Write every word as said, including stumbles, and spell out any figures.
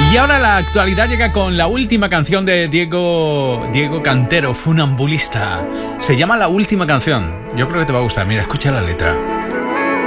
Y ahora la actualidad llega con la última canción de Diego, Diego Cantero, Funambulista. Se llama La Última Canción. Yo creo que te va a gustar. Mira, escucha la letra.